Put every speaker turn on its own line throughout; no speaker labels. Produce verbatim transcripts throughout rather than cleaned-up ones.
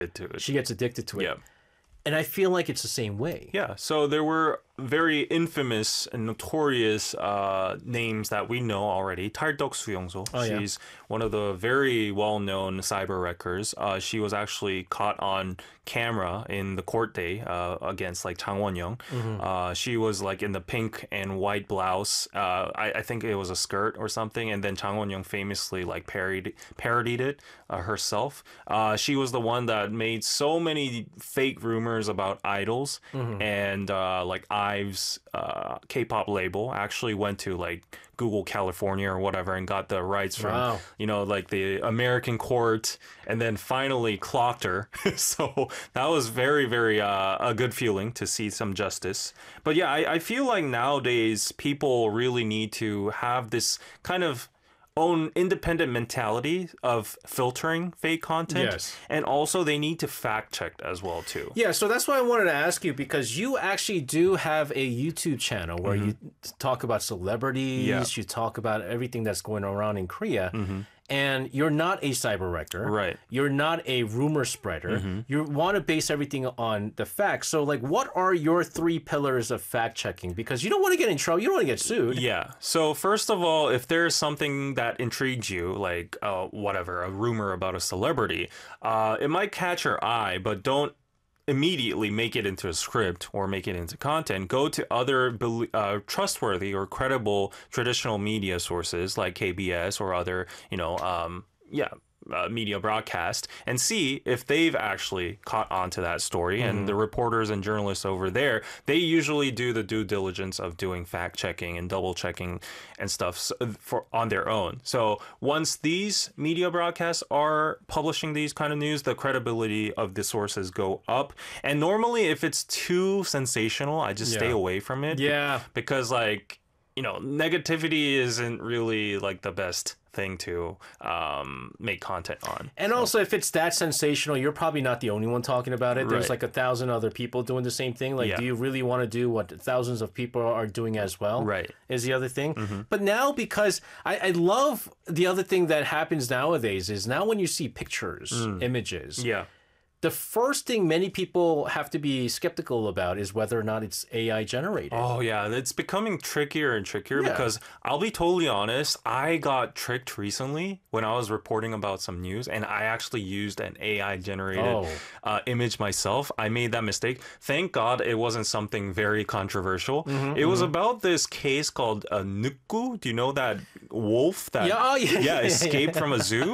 to it.
She gets addicted to it.
Yeah.
And I feel like it's the same way.
Yeah, so there were very infamous and notorious uh, names that we know already. 탈덕 수용소.
Oh, yeah.
She's one of the very well-known cyber wreckers. Uh, she was actually caught on camera in the court day uh, against like Chang Won-young.
Mm-hmm.
Uh, she was like in the pink and white blouse. Uh, I, I think it was a skirt or something. And then Chang Won-young famously like parodied, parodied it uh, herself. Uh, she was the one that made so many fake rumors about idols
Mm-hmm.
and uh, like Ive's uh, K-pop label actually went to like Google California or whatever and got the rights from
Wow.
you know like the American court and then finally clocked her. So that was very very uh, a good feeling to see some justice. But yeah, I, I feel like nowadays people really need to have this kind of own independent mentality of filtering fake content.
Yes.
And also they need to fact check as well too.
Yeah, so that's why I wanted to ask you, because you actually do have a YouTube channel where you talk about celebrities,
Yeah.
you talk about everything that's going around in Korea, and you're not a cyber wrecker.
Right.
You're not a rumor spreader. You want to base everything on the facts. So, like, what are your three pillars of fact checking? Because you don't want to get in trouble. You don't want to get sued.
Yeah. So first of all, if there's something that intrigues you, like uh, whatever, a rumor about a celebrity, uh, it might catch your eye, but don't immediately make it into a script or make it into content. Go to other bel- uh, trustworthy or credible traditional media sources like K B S or other, you know, um, yeah. Uh, media broadcast and see if they've actually caught on to that story. And the reporters and journalists over there, they usually do the due diligence of doing fact checking and double checking and stuff s- for on their own. So once these media broadcasts are publishing these kind of news, the credibility of the sources go up. And normally if it's too sensational, I just stay
Yeah.
away from it.
Yeah.
Because like, you know, negativity isn't really like the best thing to um, make content on.
And also, if it's that sensational, you're probably not the only one talking about it. There's
Right.
like a thousand other people doing the same thing. Like,
Yeah.
do you really want to do what thousands of people are doing as well?
Right. Mm-hmm.
Is the other thing. But now, because I, I love the other thing that happens nowadays is now when you see pictures, images,
Mm. Yeah.
the first thing many people have to be skeptical about is whether or not it's A I generated.
Oh yeah, it's becoming trickier and trickier
Yeah.
because I'll be totally honest, I got tricked recently when I was reporting about some news and I actually used an A I generated
Oh.
uh, image myself. I made that mistake. Thank God it wasn't something very controversial.
Mm-hmm,
It was about this case called uh, Nuku. Do you know that wolf that
Yeah, oh, yeah, yeah, yeah,
escaped from a zoo?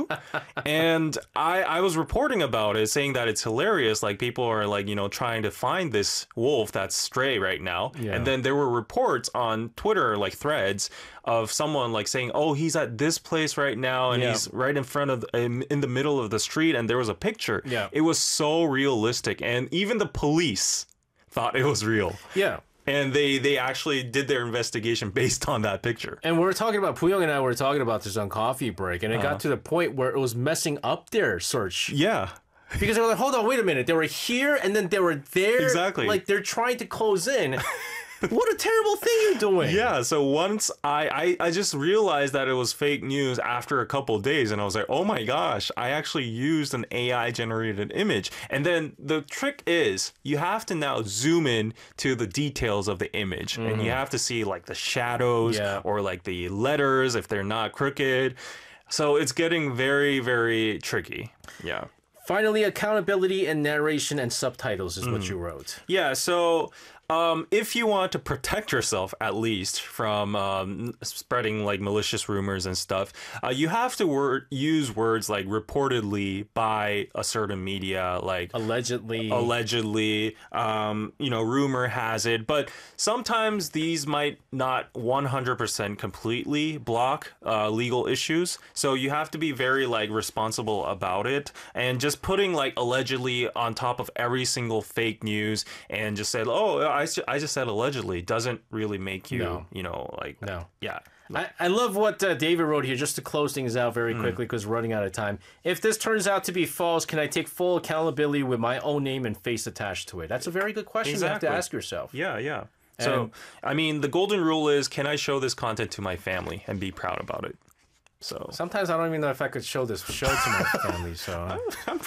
And I, I was reporting about it saying that it's hilarious. Like people are like, you know, trying to find this wolf that's stray right now.
Yeah.
And then there were reports on Twitter, like threads of someone like saying, oh, he's at this place right now. And
Yeah.
he's right in front of, in, in the middle of the street. And there was a picture.
Yeah.
It was so realistic. And even the police thought it was real.
Yeah.
And they, they actually did their investigation based on that picture.
And we were talking about, Puyong and I were talking about this on Coffee Break, and it
Uh-huh.
got to the point where it was messing up their search.
Yeah.
Because they were like, hold on, wait a minute. They were here and then they were there.
Exactly.
Like they're trying to close in. What a terrible thing you're doing.
Yeah, so once I, I I just realized that it was fake news after a couple of days, and I was like, oh my gosh, I actually used an A I generated image. And then the trick is you have to now zoom in to the details of the image, and you have to see like the shadows
Yeah.
or like the letters if they're not crooked. So it's getting very, very tricky. Yeah.
Finally, accountability and narration and subtitles is
Mm.
what you wrote.
Yeah, so um, if you want to protect yourself, at least from um, spreading like malicious rumors and stuff, uh, you have to word use words like reportedly by a certain media, like
Allegedly.
allegedly, um, you know, rumor has it. But sometimes these might not one hundred percent completely block uh, legal issues. So you have to be very like responsible about it, and just putting like allegedly on top of every single fake news and just said, oh, I, s- I just said allegedly doesn't really make you,
No.
you know, like,
No.
yeah.
I, I love what uh, David wrote here, just to close things out
Hmm.
very quickly because we're running out of time. If this turns out to be false, can I take full accountability with my own name and face attached to it? That's a very good question you have to
Exactly.
ask yourself.
Yeah, yeah. So,
And-
I mean, the golden rule is, can I show this content to my family and be proud about it? So
Sometimes I don't even know if I could show this show to my family. So